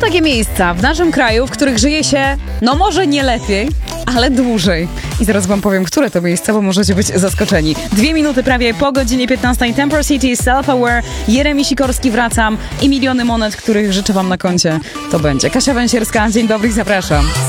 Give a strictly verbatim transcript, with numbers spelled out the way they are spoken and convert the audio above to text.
takie miejsca w naszym kraju, w których żyje się, no może nie lepiej, ale dłużej. I zaraz wam powiem, które to miejsca, bo możecie być zaskoczeni. Dwie minuty prawie po godzinie piętnastej. Temper City, Self-Aware, Jeremi Sikorski, Wracam i miliony monet, których życzę wam na koncie. To będzie Kasia Węsierska. Dzień dobry i zapraszam.